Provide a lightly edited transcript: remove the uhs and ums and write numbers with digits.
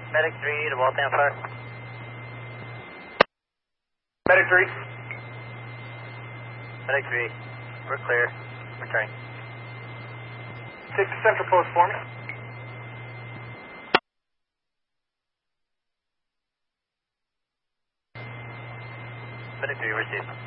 Medic 3 to Waltham Fire. Medic 3. Medic 3, we're clear. Returning. Take the central post for me. Medic 3, received.